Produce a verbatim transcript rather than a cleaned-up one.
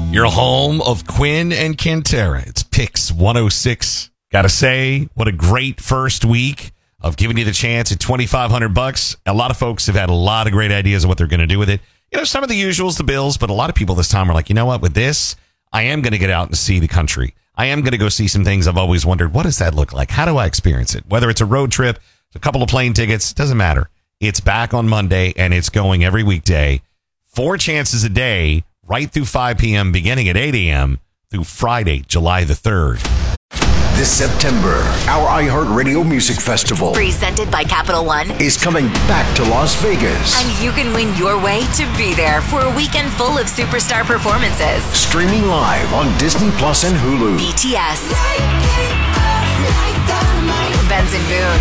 Your home of Quinn and Cantera. It's Picks one oh six. Gotta say, what a great first week of giving you the chance at twenty-five hundred bucks. A lot of folks have had a lot of great ideas of what they're going to do with it. You know, some of the usuals, the bills, but a lot of people this time are like, you know what, with this, I am going to get out and see the country. I am going to go see some things I've always wondered, what does that look like? How do I experience it? Whether it's a road trip, a couple of plane tickets, doesn't matter. It's back on Monday, and it's going every weekday. Four chances a day, right through five p.m., beginning at eight a.m. through Friday, July the third. This September, our iHeartRadio Music Festival, presented by Capital One, is coming back to Las Vegas. And you can win your way to be there for a weekend full of superstar performances. Streaming live on Disney Plus and Hulu. B T S, Benson Boone,